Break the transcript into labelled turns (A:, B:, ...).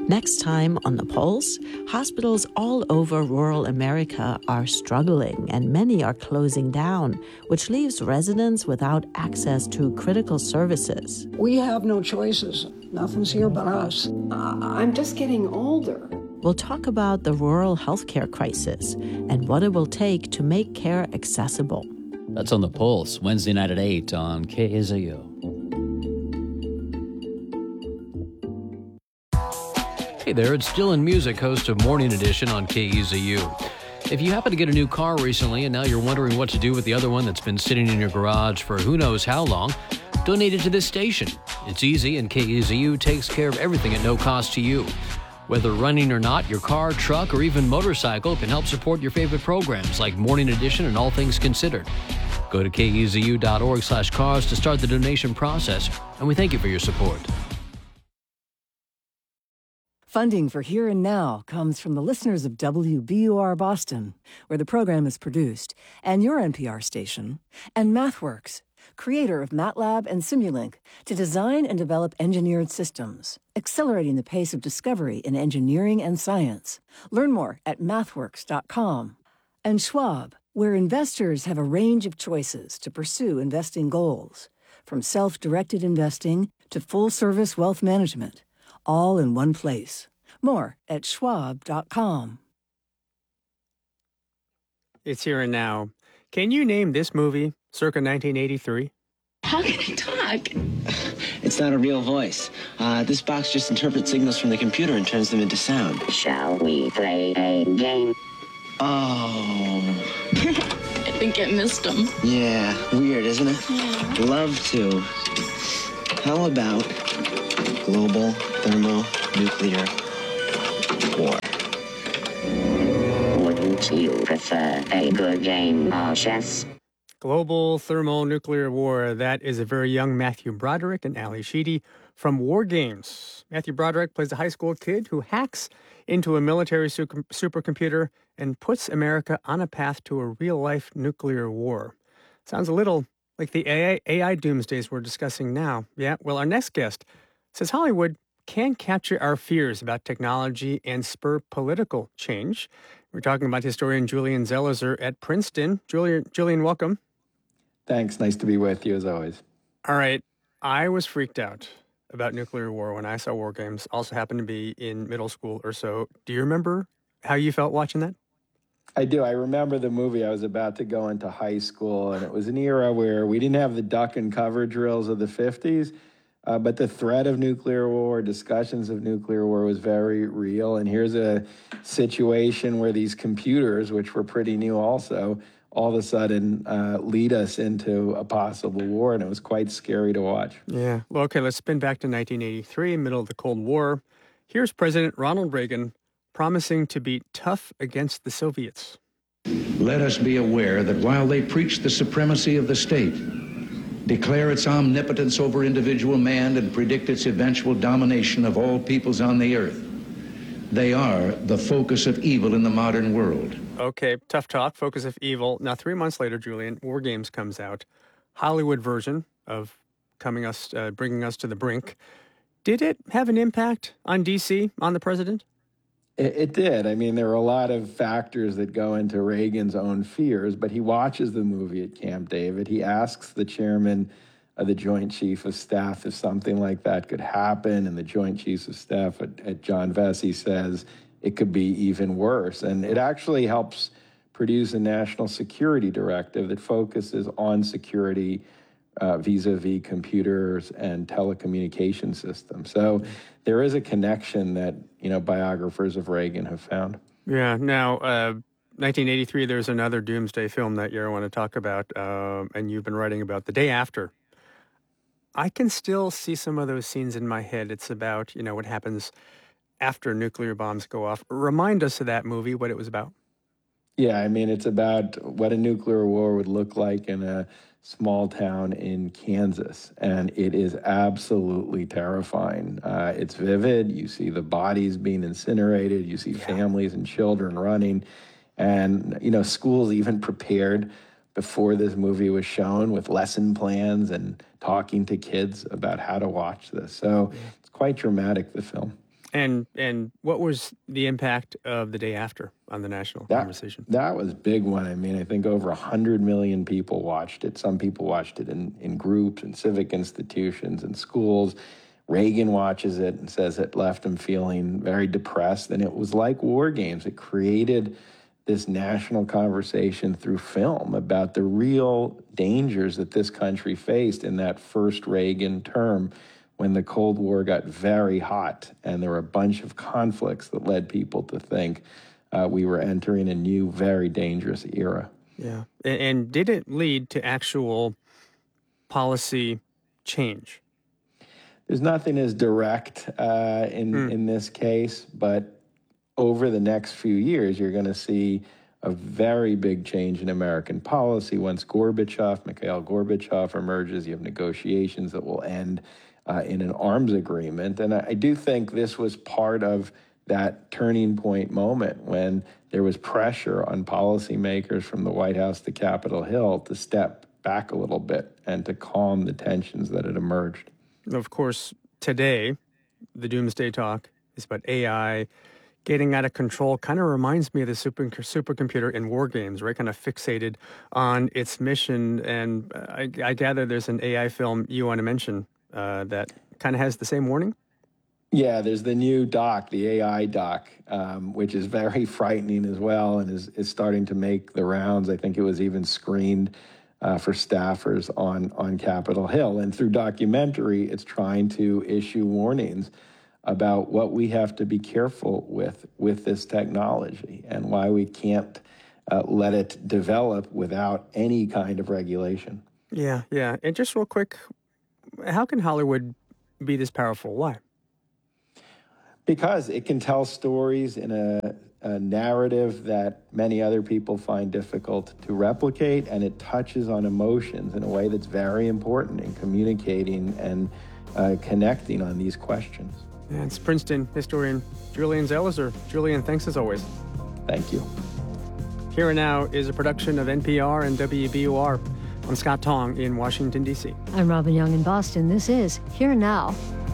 A: Next time on The Pulse, hospitals all over rural America are struggling and many are closing down, which leaves residents without access to critical services.
B: We have no choices. Nothing's here but us.
C: I'm just getting older.
A: We'll talk about the rural healthcare crisis and what it will take to make care accessible.
D: That's on The Pulse, Wednesday night at 8 on KZU. Hey there, it's Dylan Music, host of Morning Edition on KEZU. If you happen to get a new car recently and now you're wondering what to do with the other one that's been sitting in your garage for who knows how long, donate it to this station. It's easy, and KEZU takes care of everything at no cost to you. Whether running or not, your car, truck, or even motorcycle can help support your favorite programs like Morning Edition and All Things Considered. Go to kezu.org/cars to start the donation process, and we thank you for your support.
E: Funding for Here and Now comes from the listeners of WBUR Boston, where the program is produced, and your NPR station, and MathWorks, creator of MATLAB and Simulink, to design and develop engineered systems, accelerating the pace of discovery in engineering and science. Learn more at mathworks.com. And Schwab, where investors have a range of choices to pursue investing goals, from self-directed investing to full-service wealth management, all in one place. More at schwab.com.
F: It's Here and Now. Can you name this movie, circa 1983?
G: How can I talk?
H: It's not a real voice. This box just interprets signals from the computer and turns them into sound.
G: Shall we play a game?
H: Oh.
G: I think I missed him.
H: Yeah, weird, isn't it?
G: Yeah.
H: Love to. How about global thermonuclear war?
G: Wouldn't you prefer a good game of chess?
F: Global thermonuclear war. That is a very young Matthew Broderick and Ali Sheedy from War Games. Matthew Broderick plays a high school kid who hacks into a military supercomputer and puts America on a path to a real-life nuclear war. Sounds a little like the AI doomsdays we're discussing now. Yeah, well, our next guest says Hollywood can capture our fears about technology and spur political change. We're talking about historian Julian Zelizer at Princeton. Julian, welcome.
I: Thanks. Nice to be with you, as always.
F: All right. I was freaked out about nuclear war when I saw War Games. Also happened to be in middle school or so. Do you remember how you felt watching that?
I: I do. I remember the movie. I was about to go into high school, and it was an era where we didn't have the duck and cover drills of the 50s, but the threat of nuclear war, discussions of nuclear war was very real. And here's a situation where these computers, which were pretty new also, all of a sudden lead us into a possible war, and it was quite scary to watch.
F: Yeah. Well, okay, let's spin back to 1983, middle of the Cold War. Here's President Ronald Reagan promising to be tough against the Soviets.
J: Let us be aware that while they preach the supremacy of the state, declare its omnipotence over individual man, and predict its eventual domination of all peoples on the earth, they are the focus of evil in the modern world.
F: Okay, tough talk, focus of evil. Now, 3 months later, Julian, War Games comes out. Hollywood version of bringing us to the brink. Did it have an impact on D.C., on the president?
I: It did. I mean, there were a lot of factors that go into Reagan's own fears, but he watches the movie at Camp David. He asks the chairman of the Joint Chief of Staff if something like that could happen, and the Joint Chiefs of Staff at John Vesey says it could be even worse. And it actually helps produce a national security directive that focuses on security vis-a-vis computers and telecommunication systems. So there is a connection that, biographers of Reagan have found.
F: Yeah. Now, 1983, there's another doomsday film that year I want to talk about, and you've been writing about The Day After. I can still see some of those scenes in my head. It's about, what happens after nuclear bombs go off. Remind us of that movie, what it was about.
I: Yeah, I mean, it's about what a nuclear war would look like in a small town in Kansas, and it is absolutely terrifying. It's vivid. You see the bodies being incinerated. You see families and children running. And, schools even prepared before this movie was shown with lesson plans and talking to kids about how to watch this. So it's quite dramatic, the film.
F: And what was the impact of the day after on the national conversation?
I: That was a big one. I mean, I think over 100 million people watched it. Some people watched it in groups and civic institutions and schools. Reagan watches it and says it left him feeling very depressed. And it was like War Games. It created this national conversation through film about the real dangers that this country faced in that first Reagan term, when the Cold War got very hot and there were a bunch of conflicts that led people to think we were entering a new, very dangerous era.
F: Yeah. And did it lead to actual policy change?
I: There's nothing as direct in this case, but over the next few years, you're going to see a very big change in American policy. Once Mikhail Gorbachev emerges, you have negotiations that will end in an arms agreement. And I do think this was part of that turning point moment when there was pressure on policymakers from the White House to Capitol Hill to step back a little bit and to calm the tensions that had emerged.
F: Of course, today, the doomsday talk is about AI getting out of control. Kind of reminds me of the supercomputer in War Games, right? Kind of fixated on its mission. And I gather there's an AI film you want to mention that kind of has the same warning?
I: Yeah, there's the new doc, the AI doc, which is very frightening as well and is starting to make the rounds. I think it was even screened for staffers on Capitol Hill. And through documentary, it's trying to issue warnings about what we have to be careful with this technology and why we can't let it develop without any kind of regulation.
F: Yeah. And just real quick, how can Hollywood be this powerful? Why?
I: Because it can tell stories in a narrative that many other people find difficult to replicate, and it touches on emotions in a way that's very important in communicating and connecting on these questions.
F: And it's Princeton historian Julian Zelizer. Julian, thanks as always.
I: Thank you.
F: Here and Now is a production of NPR and WBUR. I'm Scott Tong in Washington, D.C.
K: I'm Robin Young in Boston. This is Here and Now.